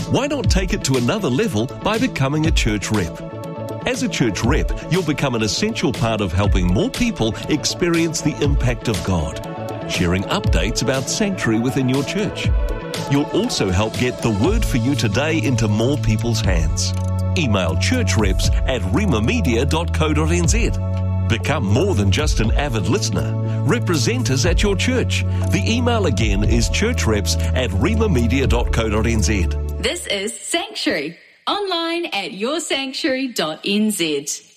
Why not take it to another level by becoming a church rep? As a church rep, you'll become an essential part of helping more people experience the impact of God, sharing updates about Sanctuary within your church. You'll also help get the Word for You today into more people's hands. Email churchreps@rimamedia.co.nz. Become more than just an avid listener. Represent us at your church. The email again is churchreps@rimamedia.co.nz. This is Sanctuary, online at yoursanctuary.nz.